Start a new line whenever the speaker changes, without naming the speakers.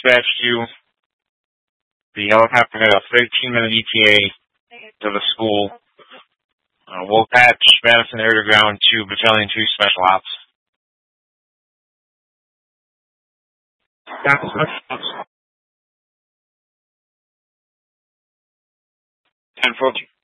dispatch you. The helicopter had a 13-minute ETA to the school. We'll patch Madison Air to Ground to Battalion 2 Special Ops. 10-4.